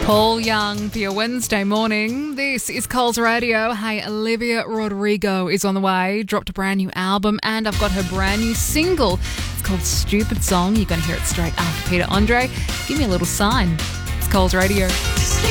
Paul Young for your Wednesday morning. This is Coles Radio. Hey, Olivia Rodrigo is on the way. Dropped a brand new album and I've got her brand new single. It's called Stupid Song. You're going to hear it straight after Peter Andre. Give me a little sign. It's Coles Radio.